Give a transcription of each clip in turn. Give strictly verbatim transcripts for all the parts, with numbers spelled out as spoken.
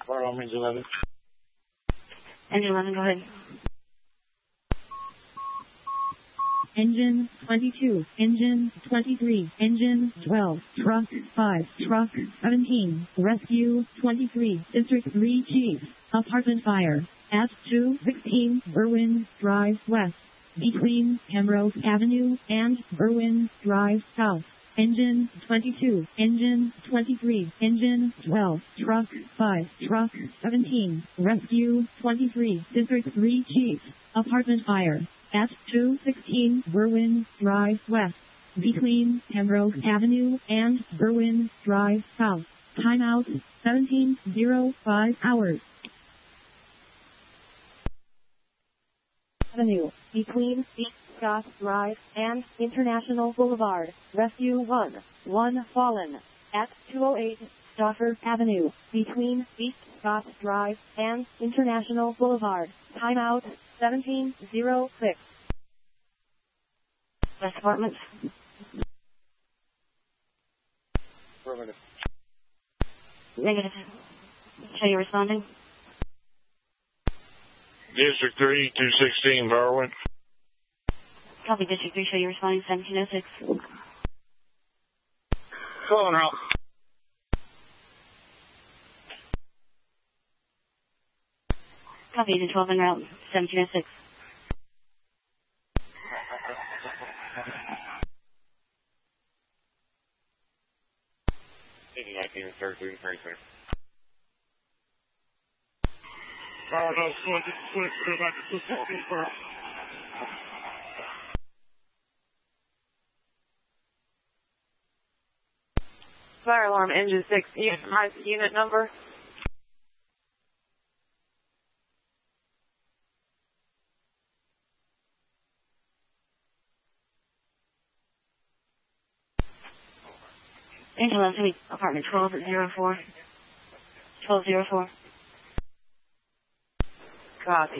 Fire alarm engine eleven. Engine eleven, go ahead. Engine twenty-two, engine twenty-three, engine twelve, truck five, truck seventeen, rescue twenty-three, district three chief, apartment fire, at two sixteen Berwyn Drive West, between Pembroke Avenue and Berwyn Drive South. Engine twenty-two, engine twenty-three, engine twelve, truck five, truck seventeen, rescue twenty-three, district three chief, apartment fire, at two sixteen Berwyn Drive West, between Pembroke Avenue and Berwyn Drive South. Timeout seventeen oh five hours. Avenue, between East Scott Drive and International Boulevard. Rescue one, one fallen. At two oh eight Stauffer Avenue, between East Scott Drive and International Boulevard. Timeout seventeen oh six. West Apartments. Affirmative. Negative. Show you responding. District three, two sixteen, Berwyn. Copy, District three, show you responding, seventeen oh six. Calling route. Copy, Agent twelve en route, seventeen oh six. nineteen thirty-three, thirty-six. Fire alarm engine six, unit, unit number. Engine eleven, apartment twelve at zero four. twelve oh four. Copy.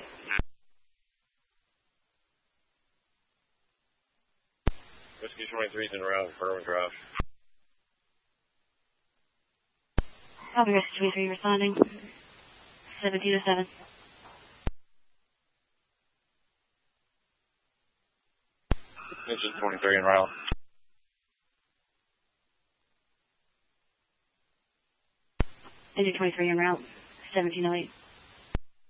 Whiskey twenty-three is in route, Berwyn Drive. Copy, Rescue twenty-three responding, seventeen oh seven. Engine twenty-three en route. Engine twenty-three en route, seventeen oh eight.